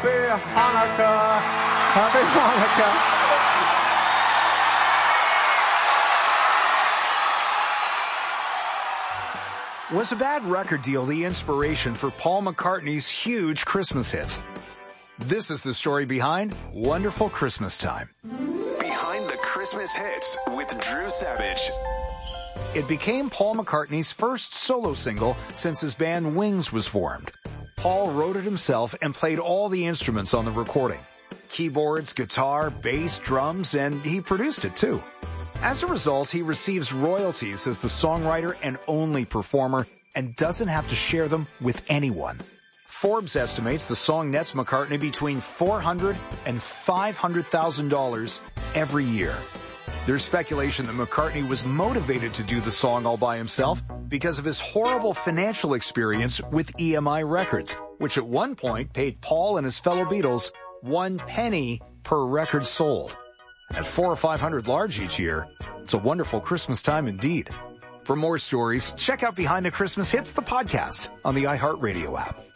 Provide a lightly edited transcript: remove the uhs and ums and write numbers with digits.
Happy Hanukkah. Happy Hanukkah. Was a bad record deal the inspiration for Paul McCartney's huge Christmas hits? This is the story behind Wonderful Christmas Time. Behind the Christmas hits with Drew Savage. It became Paul McCartney's first solo single since his band Wings was formed. Paul wrote it himself and played all the instruments on the recording. Keyboards, guitar, bass, drums, and he produced it too. As a result, he receives royalties as the songwriter and only performer and doesn't have to share them with anyone. Forbes estimates the song nets McCartney between $400,000 and $500,000 every year. There's speculation that McCartney was motivated to do the song all by himself because of his horrible financial experience with EMI Records, which at one point paid Paul and his fellow Beatles 1 penny per record sold. At $400 or $500 large each year, it's a wonderful Christmas time indeed. For more stories, check out Behind the Christmas Hits, the podcast, on the iHeartRadio app.